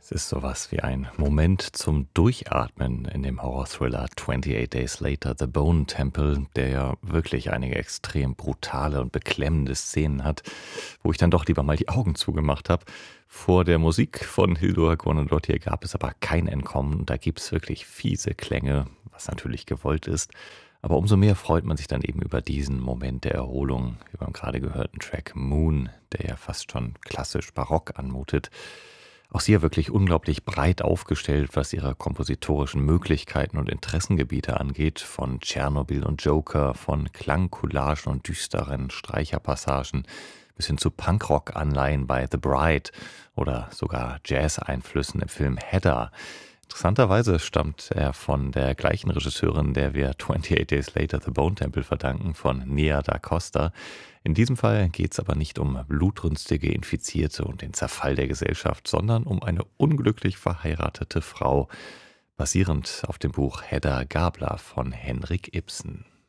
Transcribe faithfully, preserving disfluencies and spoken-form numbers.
Es ist sowas wie ein Moment zum Durchatmen in dem Horror-Thriller twenty-eight Days Later, The Bone Temple, der ja wirklich einige extrem brutale und beklemmende Szenen hat, wo ich dann doch lieber mal die Augen zugemacht habe. Vor der Musik von Hildur Guðnadóttir gab es aber kein Entkommen und da gibt es wirklich fiese Klänge, was natürlich gewollt ist. Aber umso mehr freut man sich dann eben über diesen Moment der Erholung, wie beim gerade gehörten Track Moon, der ja fast schon klassisch barock anmutet. Auch sie ja wirklich unglaublich breit aufgestellt, was ihre kompositorischen Möglichkeiten und Interessengebiete angeht, von Tschernobyl und Joker, von Klangcollagen und düsteren Streicherpassagen bis hin zu Punkrock-Anleihen bei The Bride oder sogar Jazz-Einflüssen im Film Hedda. Interessanterweise stammt er von der gleichen Regisseurin, der wir twenty-eight Days Later The Bone Temple verdanken, von Nia da Costa. In diesem Fall geht es aber nicht um blutrünstige Infizierte und den Zerfall der Gesellschaft, sondern um eine unglücklich verheiratete Frau, basierend auf dem Buch Hedda Gabler von Henrik Ibsen.